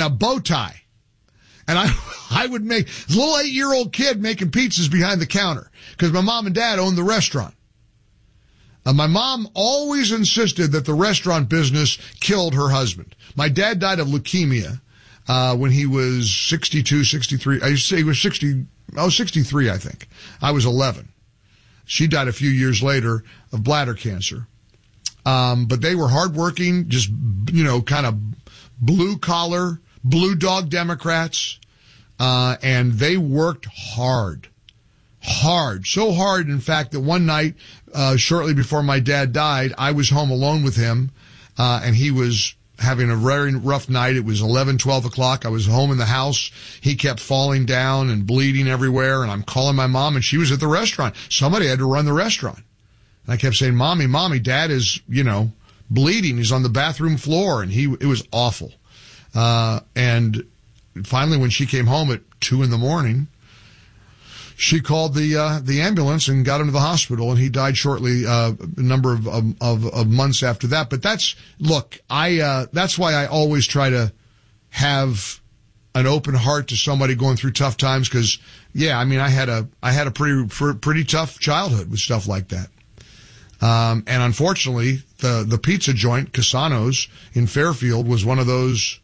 a bow tie. And I would make a little 8-year-old kid making pizzas behind the counter because my mom and dad owned the restaurant. My mom always insisted that the restaurant business killed her husband. My dad died of leukemia when he was 62, 63. I used to say he was 63, I think. I was 11. She died a few years later of bladder cancer. But they were hardworking, just, kind of blue-collar, blue dog Democrats, and they worked hard. So hard, in fact, that one night, shortly before my dad died, I was home alone with him, and he was having a very rough night. It was 11, 12 o'clock. I was home in the house. He kept falling down and bleeding everywhere, and I'm calling my mom, and she was at the restaurant. Somebody had to run the restaurant. And I kept saying, Mommy, Dad is, bleeding. He's on the bathroom floor, and it was awful. And finally, when she came home at 2 a.m, she called the ambulance and got him to the hospital, and he died shortly, a number of months after that. But that's why I always try to have an open heart to somebody going through tough times. Cause I had a pretty tough childhood with stuff like that. And unfortunately, the pizza joint, Cassano's in Fairfield, was one of those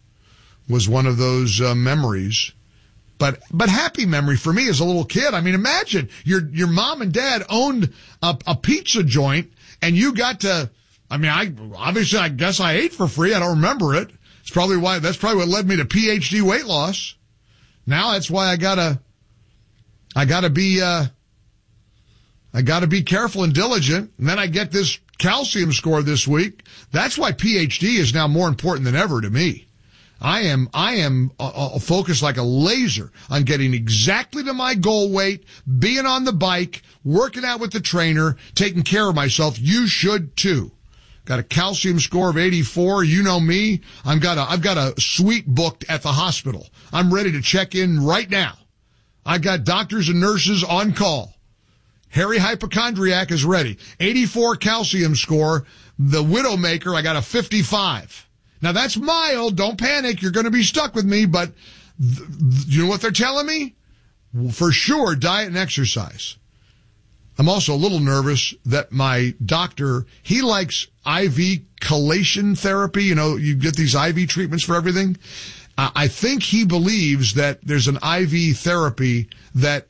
memories. But happy memory for me as a little kid. I mean, imagine your mom and dad owned a pizza joint, and you got to. I mean, I guess I ate for free. I don't remember it. That's probably what led me to PhD weight loss. Now that's why I gotta be careful and diligent. And then I get this calcium score this week. That's why PhD is now more important than ever to me. I am focused like a laser on getting exactly to my goal weight, being on the bike, working out with the trainer, taking care of myself. You should too. Got a calcium score of 84. You know me. I've got a suite booked at the hospital. I'm ready to check in right now. I got doctors and nurses on call. Harry Hypochondriac is ready. 84 calcium score. The Widowmaker, I got a 55. Now that's mild. Don't panic. You're going to be stuck with me, but you know what they're telling me? For sure, diet and exercise. I'm also a little nervous that my doctor, he likes IV chelation therapy. You get these IV treatments for everything. I think he believes that there's an IV therapy that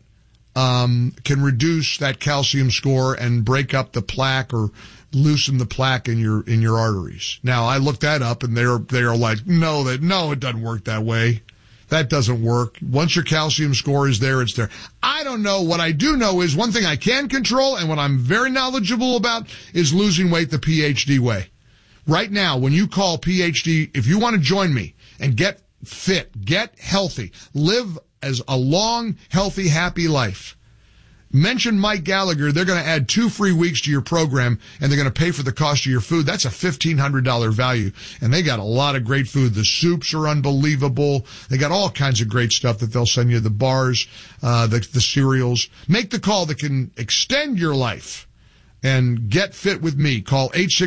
can reduce that calcium score and break up the plaque or loosen the plaque in your arteries. Now, I looked that up, and they are like, no, it doesn't work that way. That doesn't work. Once your calcium score is there, it's there. I don't know. What I do know is one thing I can control, and what I'm very knowledgeable about, is losing weight the PhD way. Right now, when you call PhD, if you want to join me and get fit, get healthy, live as a long, healthy, happy life, mention Mike Gallagher. They're going to add 2 free weeks to your program, and they're going to pay for the cost of your food. That's a $1,500 value, and they got a lot of great food. The soups are unbelievable. They got all kinds of great stuff that they'll send you, the bars, the cereals. Make the call that can extend your life and get fit with me. Call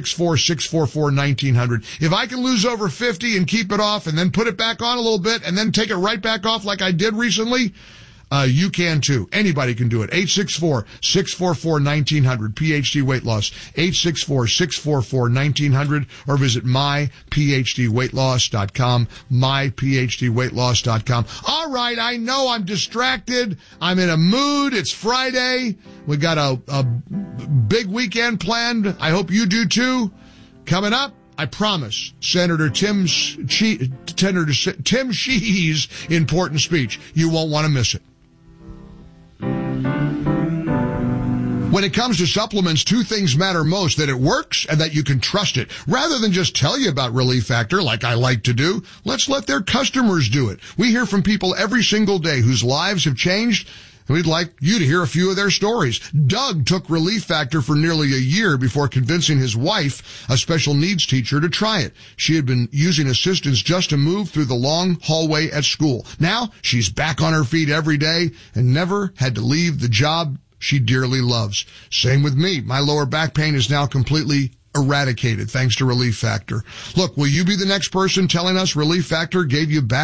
864-644-1900. If I can lose over 50 and keep it off and then put it back on a little bit and then take it right back off like I did recently, you can too. Anybody can do it. 864-644-1900. PhD weight loss. 864-644-1900, or visit myphdweightloss.com. myphdweightloss.com. All right. I know I'm distracted. I'm in a mood. It's Friday. We got a big weekend planned. I hope you do too. Coming up, I promise, Senator Tim Sheehy's important speech. You won't want to miss it. When it comes to supplements, 2 things matter most: that it works and that you can trust it. Rather than just tell you about Relief Factor like I like to do, let's let their customers do it. We hear from people every single day whose lives have changed, and we'd like you to hear a few of their stories. Doug took Relief Factor for nearly a year before convincing his wife, a special needs teacher, to try it. She had been using assistance just to move through the long hallway at school. Now she's back on her feet every day and never had to leave the job she dearly loves. Same with me. My lower back pain is now completely eradicated thanks to Relief Factor. Look, will you be the next person telling us Relief Factor gave you back